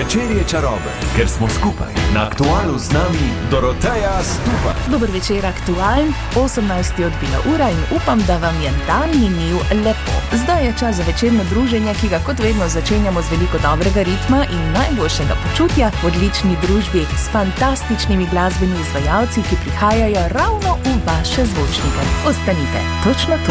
Večer je čaroben, ker smo skupaj. Na Aktualu z nami Doroteja Stupa. Dober večer, Aktual. 18. odbila ura in upam, da vam je dan minil lepo. Zdaj je čas za večerno druženje, ki ga kot vedno začenjamo z veliko dobrega ritma in najboljšega počutja v odlični družbi s fantastičnimi glasbenimi izvajalci, ki prihajajo ravno v vaše zvočnike. Ostanite točno tu.